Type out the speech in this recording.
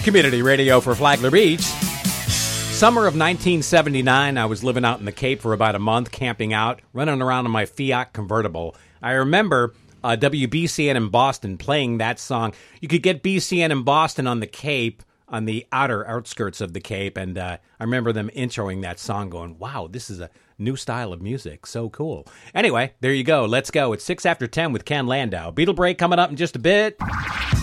Community radio for Flagler Beach. Summer of 1979, I was living out in the Cape for about a month, camping out, running around in my Fiat convertible. I remember WBCN in Boston playing that song. You could get BCN in Boston on the Cape, on the outer outskirts of the Cape, and I remember them introing that song going, wow, this is a new style of music. So cool. Anyway, there you go. Let's go. It's 6 after 10 with Ken Landau. Beatle break coming up in just a bit.